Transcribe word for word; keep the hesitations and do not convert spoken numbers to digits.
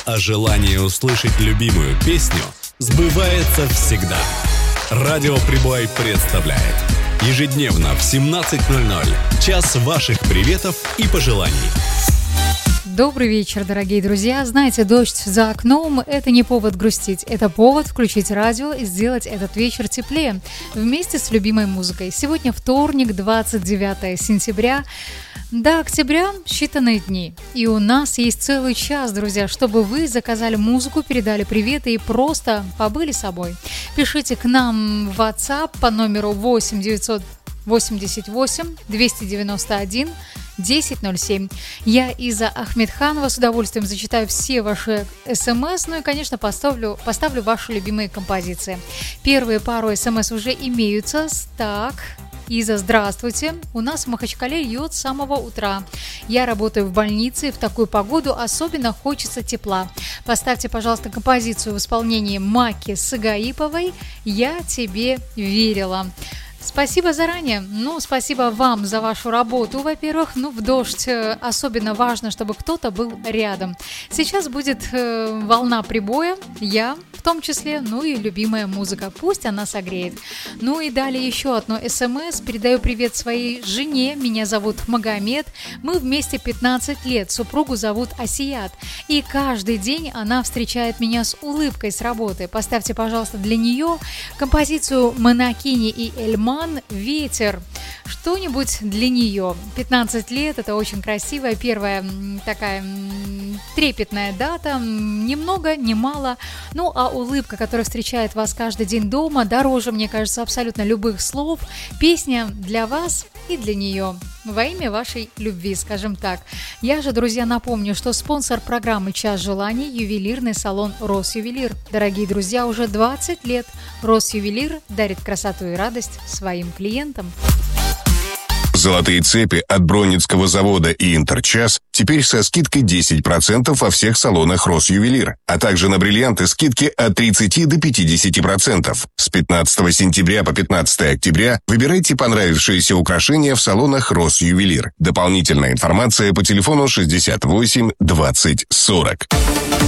а желание услышать любимую песню сбывается всегда. Радио Прибой представляет ежедневно в семнадцать ноль ноль час ваших приветов и пожеланий. Добрый вечер, дорогие друзья. Знаете, дождь за окном – это не повод грустить. Это повод включить радио и сделать этот вечер теплее вместе с любимой музыкой. Сегодня вторник, двадцать девятое сентября. До октября считанные дни. И у нас есть целый час, друзья, чтобы вы заказали музыку, передали приветы и просто побыли собой. Пишите к нам в WhatsApp по номеру восемь девятьсот восемьдесят восемь двести девяносто один десять ноль семь. Я, Иза Ахмедханова, с удовольствием зачитаю все ваши смс, ну и, конечно, поставлю, поставлю ваши любимые композиции. Первые пару смс уже имеются. Так, Иза, здравствуйте. У нас в Махачкале льет с самого утра. Я работаю в больнице, и в такую погоду особенно хочется тепла. Поставьте, пожалуйста, композицию в исполнении Маки Сагаиповой «Я тебе верила». Спасибо заранее. Ну, спасибо вам за вашу работу, во-первых. Ну, в дождь особенно важно, чтобы кто-то был рядом. Сейчас будет э, волна прибоя, я в том числе, ну и любимая музыка. Пусть она согреет. Ну и далее еще одно смс. Передаю привет своей жене. Меня зовут Магомед. Мы вместе пятнадцать лет. Супругу зовут Асият. И каждый день она встречает меня с улыбкой с работы. Поставьте, пожалуйста, для нее композицию Монакини и Эльма «Ветер». Что-нибудь для нее. пятнадцать лет, это очень красивая, первая такая трепетная дата. Ни много, ни мало. Ну, а улыбка, которая встречает вас каждый день дома, дороже, мне кажется, абсолютно любых слов. Песня для вас и для нее. Во имя вашей любви, скажем так. Я же, друзья, напомню, что спонсор программы «Час желаний» – ювелирный салон «Росювелир». Дорогие друзья, уже двадцать лет Росювелир дарит красоту и радость своим клиентам. Золотые цепи от Бронницкого завода и Интерчас теперь со скидкой десять процентов во всех салонах Росювелир, а также на бриллианты скидки от тридцати до пятидесяти процентов. С пятнадцатого сентября по пятнадцатое октября выбирайте понравившиеся украшения в салонах Росювелир. Дополнительная информация по телефону шестьдесят восемь двадцать сорок.